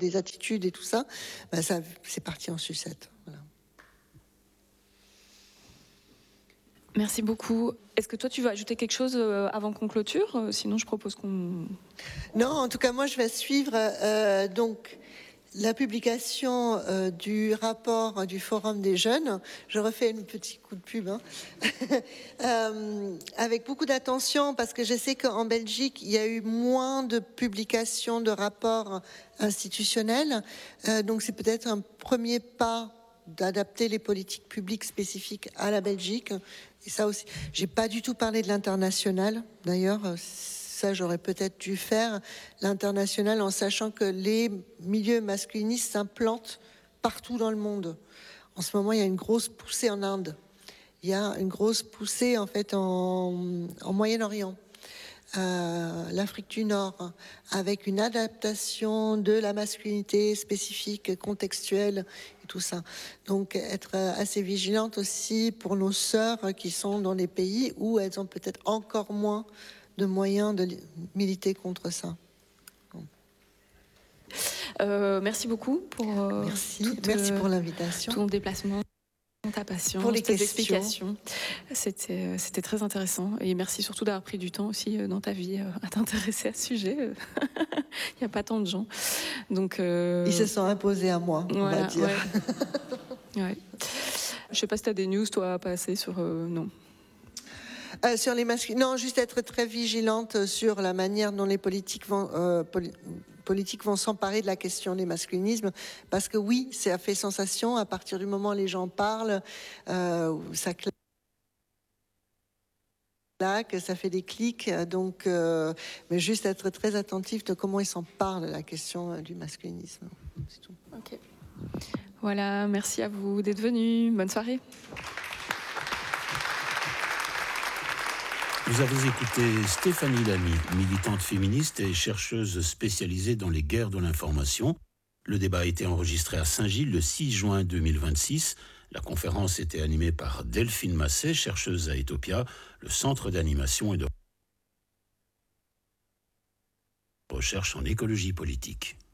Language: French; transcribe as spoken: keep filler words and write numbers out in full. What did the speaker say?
des attitudes et tout ça, ben ça c'est parti en sucette. Voilà. Merci beaucoup. Est-ce que toi, tu veux ajouter quelque chose avant qu'on clôture ? Sinon, je propose qu'on... Non, en tout cas, moi, je vais suivre euh, donc la publication euh, du rapport du Forum des jeunes. Je refais un petit coup de pub, hein. euh, avec beaucoup d'attention, parce que je sais qu'en Belgique, il y a eu moins de publications de rapports institutionnels. Euh, donc, c'est peut-être un premier pas d'adapter les politiques publiques spécifiques à la Belgique. Et ça aussi, j'ai pas du tout parlé de l'international, d'ailleurs. Ça, j'aurais peut-être dû faire l'international en sachant que les milieux masculinistes s'implantent partout dans le monde. En ce moment, il y a une grosse poussée en Inde. Il y a une grosse poussée, en fait, en, en Moyen-Orient. Euh, l'Afrique du Nord, avec une adaptation de la masculinité spécifique, contextuelle et tout ça. Donc être assez vigilante aussi pour nos sœurs qui sont dans des pays où elles ont peut-être encore moins de moyens de militer contre ça. Euh, merci beaucoup pour, euh, merci. Toute, merci pour euh, l'invitation. Ton déplacement. Ta patience, pour les tes questions. explications. C'était, c'était très intéressant. Et merci surtout d'avoir pris du temps aussi dans ta vie à t'intéresser à ce sujet. Il n'y a pas tant de gens. Donc, euh... Ils se sont imposés à moi, voilà, on va dire. Ouais. Ouais. Je ne sais pas si tu as des news, toi, à passer sur... Euh, non. Euh, sur les masculins, non, juste être très vigilante sur la manière dont les politiques vont... Euh, poli- politiques vont s'emparer de la question des masculinismes, parce que oui, ça fait sensation, à partir du moment où les gens parlent, euh, ça claque, ça fait des clics, donc, euh, mais juste être très attentif de comment ils s'en parlent, la question du masculinisme. C'est tout. Ok. Voilà, merci à vous d'être venus. Bonne soirée. Vous avez écouté Stéphanie Lamy, militante féministe et chercheuse spécialisée dans les guerres de l'information. Le débat a été enregistré à Saint-Gilles le six juin deux mille vingt-six. La conférence était animée par Delphine Masset, chercheuse à Ethiopia, le centre d'animation et de recherche en écologie politique.